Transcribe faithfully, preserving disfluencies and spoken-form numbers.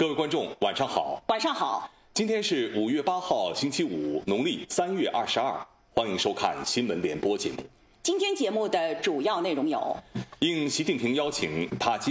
各位观众，晚上好。 晚上好。 今天是五月八号，星期五，农历三月二十二。欢迎收看新闻联播节目。 今天节目的主要内容有： 应习近平邀请，塔吉